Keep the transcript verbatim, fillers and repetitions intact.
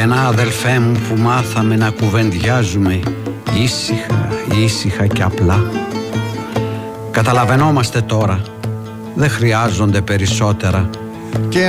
Γέννα αδελφέ μου που μάθαμε να κουβεντιάζουμε ήσυχα, ήσυχα και απλά. Καταλαβαίνόμαστε τώρα, δεν χρειάζονται περισσότερα.